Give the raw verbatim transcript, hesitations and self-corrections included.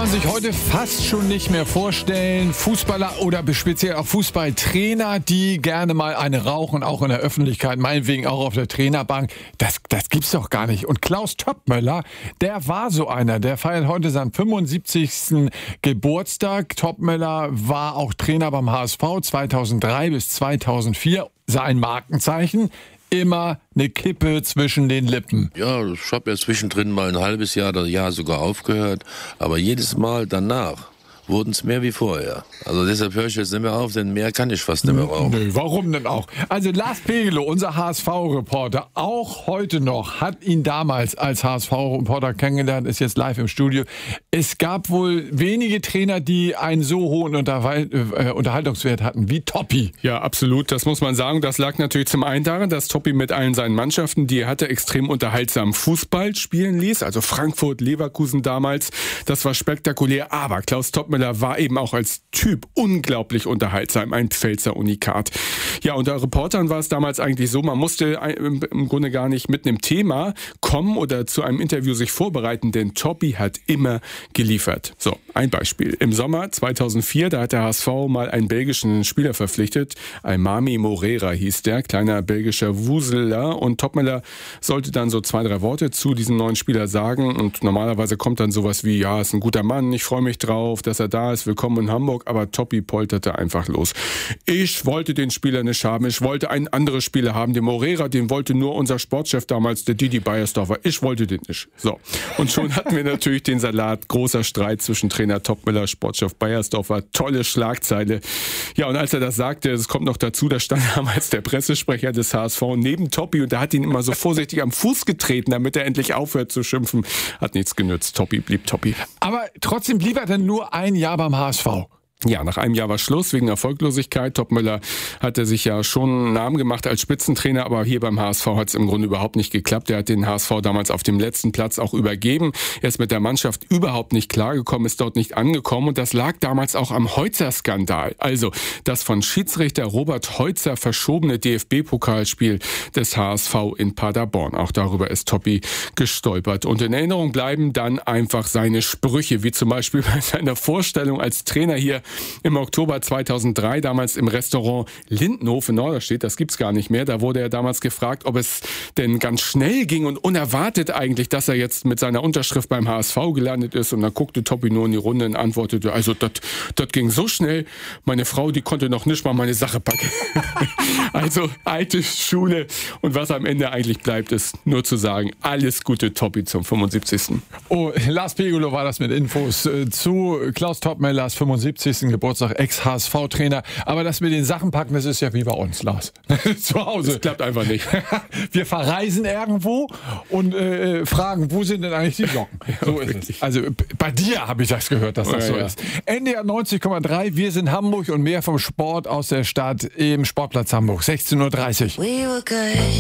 man sich heute fast schon nicht mehr vorstellen. Fußballer oder speziell auch Fußballtrainer, die gerne mal eine rauchen, auch in der Öffentlichkeit, meinetwegen auch auf der Trainerbank. Das, das gibt's doch gar nicht. Und Klaus Toppmöller, der war so einer. Der feiert heute seinen fünfundsiebzigsten Geburtstag. Toppmöller war auch Trainer beim H S V zweitausenddrei bis zweitausendvier. Sein Markenzeichen: immer eine Kippe zwischen den Lippen. Ja, ich habe ja zwischendrin mal ein halbes Jahr, das Jahr sogar aufgehört. Aber jedes Mal danach wurden es mehr wie vorher. Also deshalb höre ich jetzt nicht mehr auf, denn mehr kann ich fast nicht mehr rauchen. Nö, warum denn auch? Also Lars Pegelow, unser H S V-Reporter, auch heute noch, hat ihn damals als H S V-Reporter kennengelernt, ist jetzt live im Studio. Es gab wohl wenige Trainer, die einen so hohen Unterhaltungswert hatten wie Toppi. Ja, absolut. Das muss man sagen. Das lag natürlich zum einen daran, dass Toppi mit allen seinen Mannschaften, die er hatte, extrem unterhaltsam Fußball spielen ließ. Also Frankfurt, Leverkusen damals. Das war spektakulär. Aber Klaus Toppmöller war eben auch als Typ unglaublich unterhaltsam. Ein Pfälzer Unikat. Ja, unter Reportern war es damals eigentlich so, man musste im Grunde gar nicht mit einem Thema kommen oder zu einem Interview sich vorbereiten, denn Toppi hat immer geliefert. So, ein Beispiel. Im Sommer zweitausendvier, da hat der H S V mal einen belgischen Spieler verpflichtet. Aimami Moreira hieß der, kleiner belgischer Wuseler. Und Toppmöller sollte dann so zwei, drei Worte zu diesem neuen Spieler sagen. Und normalerweise kommt dann sowas wie, ja, ist ein guter Mann, ich freue mich drauf, dass er da ist, willkommen in Hamburg. Aber Toppi polterte einfach los. Ich wollte den Spieler nicht haben, ich wollte einen anderen Spieler haben. Den Moreira, den wollte nur unser Sportchef damals, der Didi Beiersdorfer. Ich wollte den nicht. So. Und schon hatten wir natürlich den Salat. Großer Streit zwischen Trainer Toppmöller, Sportchef Beiersdorfer. Tolle Schlagzeile. Ja, und als er das sagte, es kommt noch dazu, da stand damals der Pressesprecher des H S V neben Toppi und der hat ihn immer so vorsichtig am Fuß getreten, damit er endlich aufhört zu schimpfen. Hat nichts genützt. Toppi blieb Toppi. Aber trotzdem blieb er dann nur ein Jahr beim H S V. Ja, nach einem Jahr war Schluss wegen Erfolglosigkeit. Toppmöller hatte sich ja schon einen Namen gemacht als Spitzentrainer, aber hier beim H S V hat es im Grunde überhaupt nicht geklappt. Er hat den H S V damals auf dem letzten Platz auch übergeben. Er ist mit der Mannschaft überhaupt nicht klargekommen, ist dort nicht angekommen und das lag damals auch am Heutzer-Skandal. Also das von Schiedsrichter Robert Heutzer verschobene D F B-Pokalspiel des H S V in Paderborn. Auch darüber ist Toppi gestolpert. Und in Erinnerung bleiben dann einfach seine Sprüche, wie zum Beispiel bei seiner Vorstellung als Trainer hier im Oktober zweitausenddrei, damals im Restaurant Lindenhof in Norderstedt, das gibt's gar nicht mehr. Da wurde er damals gefragt, ob es denn ganz schnell ging und unerwartet eigentlich, dass er jetzt mit seiner Unterschrift beim H S V gelandet ist. Und dann guckte Toppi nur in die Runde und antwortete, also das ging so schnell, meine Frau, die konnte noch nicht mal meine Sache packen. Also alte Schule. Und was am Ende eigentlich bleibt, ist nur zu sagen, alles Gute Toppi zum fünfundsiebzigsten Oh, Lars Pegelow war das mit Infos äh, zu Klaus Toppmöllers fünfundsiebzigsten Geburtstag, Ex-H S V-Trainer. Aber das mit den Sachen packen, das ist ja wie bei uns, Lars. Zu Hause. Das klappt einfach nicht. Wir verreisen irgendwo und äh, fragen, wo sind denn eigentlich die Socken? So ist es. Also bei dir habe ich das gehört, dass das ja, so ja. ist. N D R neunzig Komma drei, wir sind Hamburg und mehr vom Sport aus der Stadt im Sportplatz Hamburg, sechzehn Uhr dreißig. We were good.